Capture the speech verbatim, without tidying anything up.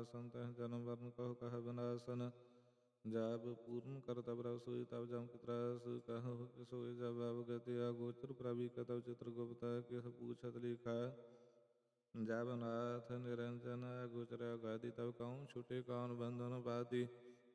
नासन तह जन्म वर्ण कहो कह विनाशन। जब पूर्ण कर तब रव सोई तब जम की त्रास कहो सोई जब अवगति अगोचर प्रभि कतव चित्रगुप्त किस पूछत लिखा। जब नाथ निरंजन अगोचर अगादि तब कहूँ छुटे कौन बंधन बाती।